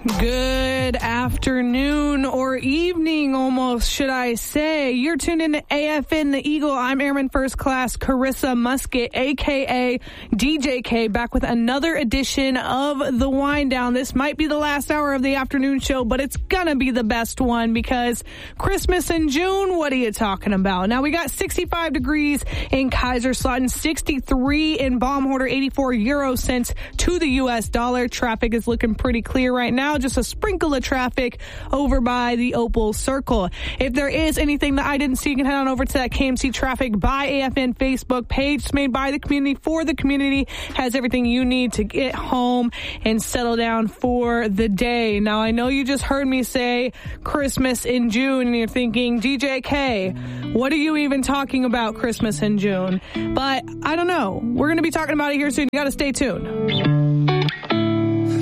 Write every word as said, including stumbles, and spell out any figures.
Good afternoon or evening almost, should I say. You're tuned in to A F N The Eagle. I'm Airman First Class Carissa Musket, a k a. D J K, back with another edition of The Wind Down. This might be the last hour of the afternoon show, but it's gonna be the best one because Christmas in June, what are you talking about? Now, we got sixty-five degrees in Kaiserslautern, sixty-three in Baumholder, eighty-four euro cents to the U S dollar. Traffic is looking pretty clear right now. Just a sprinkle of traffic over by the Opal Circle. If there is anything that I didn't see, you can head on over to that K M C Traffic by A F N Facebook page. It's made by the community for the community. Has everything you need to get home and settle down for the day. Now, I know you just heard me say Christmas in June, and you're thinking, D J K, what are you even talking about Christmas in June? But I don't know. We're going to be talking about it here soon. You got to stay tuned.